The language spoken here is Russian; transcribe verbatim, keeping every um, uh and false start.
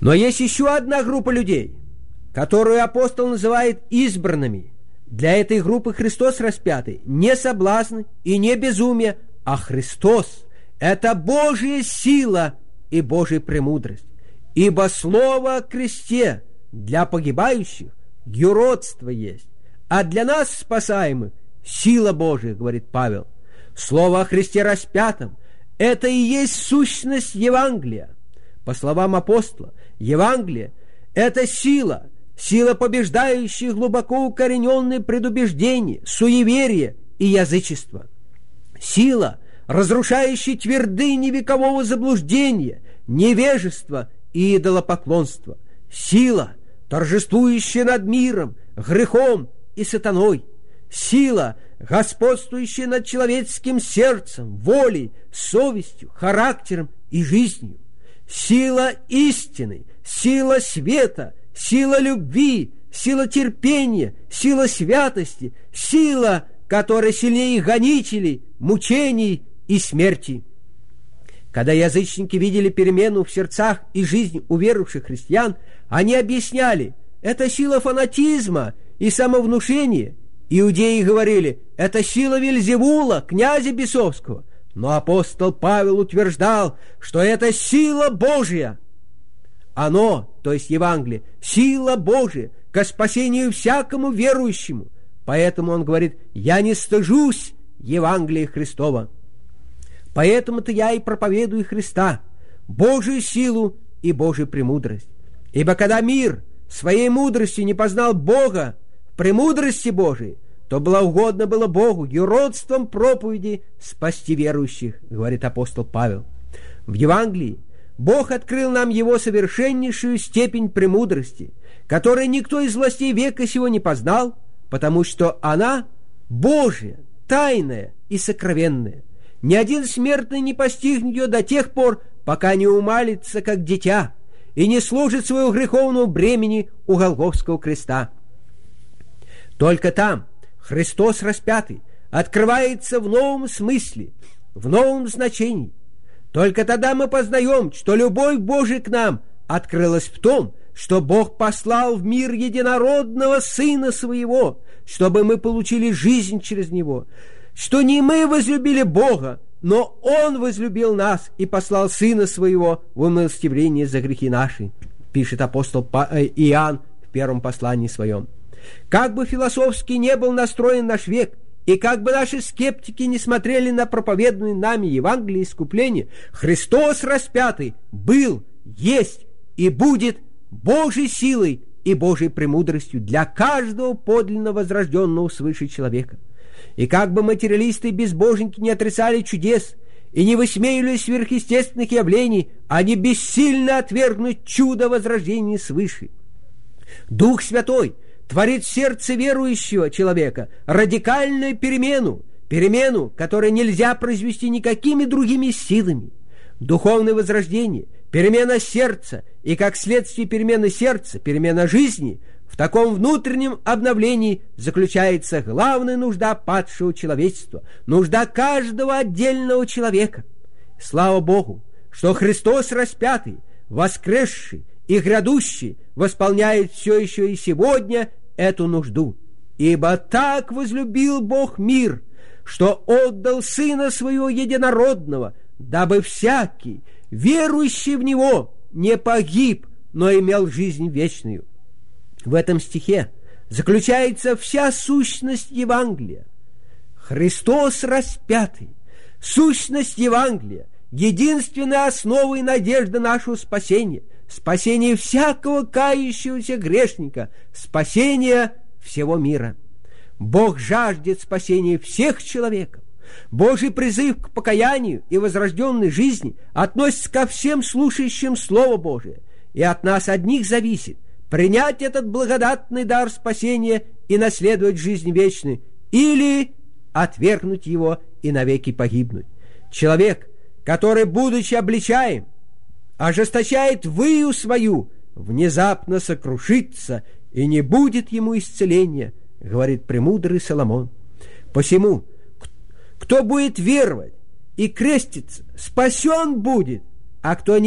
Но есть еще одна группа людей, которую апостол называет избранными. Для этой группы Христос распятый не соблазн и не безумие, а Христос – это Божья сила и Божья премудрость. Ибо слово о кресте для погибающих юродство есть, а для нас, спасаемых, сила Божия, говорит Павел. Слово о Христе распятом – это и есть сущность Евангелия. По словам апостола, Евангелие – это сила, сила, побеждающая глубоко укорененные предубеждения, суеверие и язычество. Сила, разрушающая твердыни векового заблуждения, невежества и идолопоклонства. Сила, торжествующая над миром, грехом и сатаной. Сила, господствующая над человеческим сердцем, волей, совестью, характером и жизнью. Сила истины, сила света, сила любви, сила терпения, сила святости, сила, которая сильнее гонителей, мучений и смерти. Когда язычники видели перемену в сердцах и жизни уверовавших христиан, они объясняли: это сила фанатизма и самовнушения. Иудеи говорили: это сила Вельзевула, князя бесовского. Но апостол Павел утверждал, что это сила Божья. Оно, то есть Евангелие, сила Божия ко спасению всякому верующему. Поэтому он говорит: я не стыжусь Евангелия Христова. Поэтому-то я и проповедую Христа, Божию силу и Божию премудрость. Ибо когда мир своей мудростью не познал Бога в премудрости Божией, то благоугодно было Богу юродством проповеди спасти верующих, говорит апостол Павел. В Евангелии Бог открыл нам Его совершеннейшую степень премудрости, которую никто из властей века сего не познал, потому что она Божья, тайная и сокровенная. Ни один смертный не постигнет ее до тех пор, пока не умалится, как дитя, и не служит своего греховного бремени у Голгофского креста. Только там Христос распятый открывается в новом смысле, в новом значении. Только тогда мы познаем, что любовь Божия к нам открылась в том, что Бог послал в мир единородного Сына Своего, чтобы мы получили жизнь через Него, что не мы возлюбили Бога, но Он возлюбил нас и послал Сына Своего в умилостивление за грехи наши, пишет апостол Иоанн в первом послании своем. Как бы философски не был настроен наш век, и как бы наши скептики не смотрели на проповедное нами Евангелие искупления, Христос распятый был, есть и будет Божьей силой и Божьей премудростью для каждого подлинно возрожденного свыше человека. И как бы материалисты и безбожники не отрицали чудес и не высмеивали сверхъестественных явлений, они бессильно отвергнуть чудо возрождения свыше. Дух Святой творит в сердце верующего человека радикальную перемену, перемену, которую нельзя произвести никакими другими силами. Духовное возрождение, перемена сердца и, как следствие перемены сердца, перемена жизни. В таком внутреннем обновлении заключается главная нужда падшего человечества, нужда каждого отдельного человека. Слава Богу, что Христос распятый, воскресший и грядущий восполняет все еще и сегодня эту нужду. Ибо так возлюбил Бог мир, что отдал Сына Своего Единородного, дабы всякий, верующий в Него, не погиб, но имел жизнь вечную. В этом стихе заключается вся сущность Евангелия. Христос распятый, сущность Евангелия, единственная основа и надежда нашего спасения, спасение всякого кающегося грешника, спасение всего мира. Бог жаждет спасения всех человеков. Божий призыв к покаянию и возрожденной жизни относится ко всем слушающим Слово Божие, и от нас одних зависит принять этот благодатный дар спасения и наследовать жизнь вечную, или отвергнуть его и навеки погибнуть. Человек, который, будучи обличаем, ожесточает выю свою, внезапно сокрушится, и не будет ему исцеления, говорит премудрый Соломон. Посему, кто будет веровать и креститься, спасен будет, а кто не